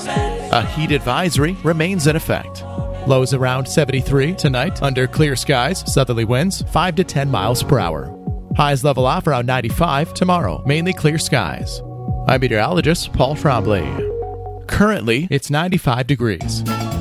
A heat advisory remains in effect. Lows around 73 tonight under clear skies, southerly winds 5 to 10 miles per hour. Highs level off around 95 tomorrow, mainly clear skies. I'm meteorologist Paul Trombley. Currently, it's 95 degrees.